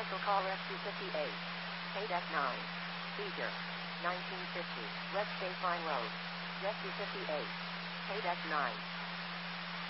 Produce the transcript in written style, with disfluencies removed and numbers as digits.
Michael Call F258. KDEC 9. Seizure. 1950. West State Line Road. Jet 258. KDEC 9.